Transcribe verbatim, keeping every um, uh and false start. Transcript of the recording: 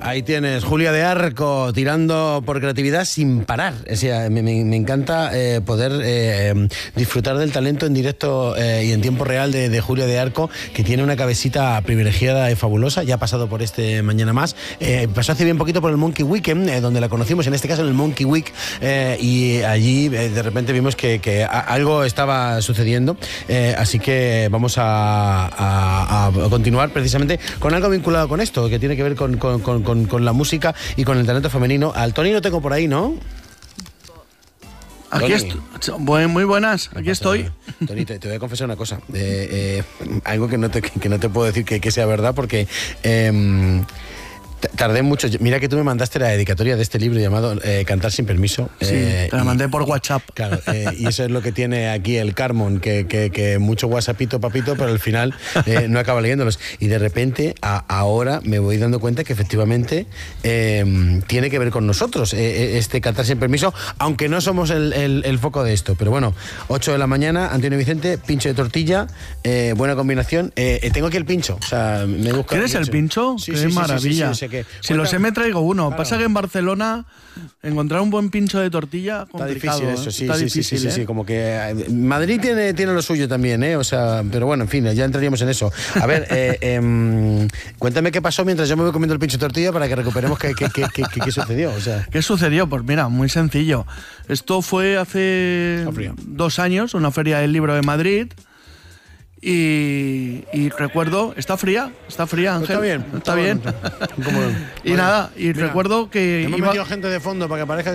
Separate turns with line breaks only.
Ahí tienes, Julia de Arco, tirando por creatividad sin parar. O sea, me, me, me encanta eh, poder eh, disfrutar del talento en directo eh, y en tiempo real de, de Julia de Arco, que tiene una cabecita privilegiada y fabulosa. Ya ha pasado por este Mañana Más. Eh, pasó hace bien poquito por el Monkey Weekend, eh, donde la conocimos, en este caso en el Monkey Week, eh, y allí eh, de repente vimos que, que a, algo estaba sucediendo. Eh, así que vamos a, a, a continuar precisamente con algo vinculado con esto, que tiene que ver con, con, con, con, con la música y con el talento femenino. Al Tony lo tengo por ahí, ¿no?
Aquí estoy. Muy buenas, aquí estoy.
Tony, te, te voy a confesar una cosa. Eh, eh, algo que no te, que no te puedo decir que, que sea verdad, porque eh, tardé mucho. Mira que tú me mandaste la dedicatoria de este libro llamado eh, Cantar sin permiso.
Sí,
eh,
te la mandé por WhatsApp.
Claro, eh, y eso es lo que tiene aquí el Carmon, que, que, que mucho WhatsAppito, papito, pero al final eh, no acaba leyéndolos. Y de repente, a, ahora me voy dando cuenta que efectivamente eh, tiene que ver con nosotros, eh, este Cantar sin permiso, aunque no somos el, el, el foco de esto. Pero bueno, ocho de la mañana, Antonio Vicente, pincho de tortilla, eh, buena combinación. Eh, tengo aquí el pincho. O sea, me busca
¿Quieres el pincho?
Sí,
Qué
sí, sí,
maravilla.
Sí, sí, sí, que,
si lo sé, me traigo uno.
Claro.
Pasa que en Barcelona encontrar un buen pincho de tortilla complicado.
Está difícil eso, sí,
Está
sí,
difícil,
sí, sí,
¿eh?
sí, como que Madrid tiene, tiene lo suyo también, ¿eh? O sea, pero bueno, en fin, ya entraríamos en eso. A ver, eh, eh, cuéntame qué pasó mientras yo me voy comiendo el pincho de tortilla para que recuperemos qué, qué, qué, qué, qué sucedió. O sea.
¿Qué sucedió? Pues mira, muy sencillo. Esto fue hace dos años, una feria del libro de Madrid. Y, y recuerdo, está fría, está fría, Ángel.
Está bien,
está, está bien.
Bueno,
y nada, y
mira,
recuerdo que
hemos
iba...
metido gente de fondo para que parezca